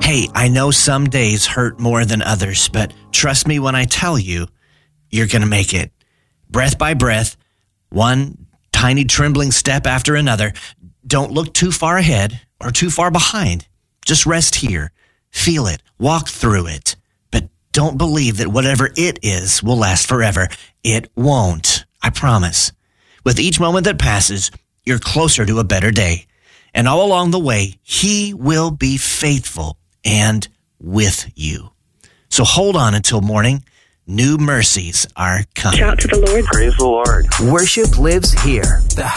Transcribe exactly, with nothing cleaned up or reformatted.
Hey, I know some days hurt more than others, but trust me when I tell you, you're going to make it. Breath by breath, one tiny trembling step after another. Don't look too far ahead or too far behind. Just rest here. Feel it. Walk through it. But don't believe that whatever it is will last forever. It won't. I promise. With each moment that passes, you're closer to a better day. And all along the way, He will be faithful and with you. So hold on until morning. New mercies are coming. Shout to the Lord. Praise the Lord. Worship lives here. The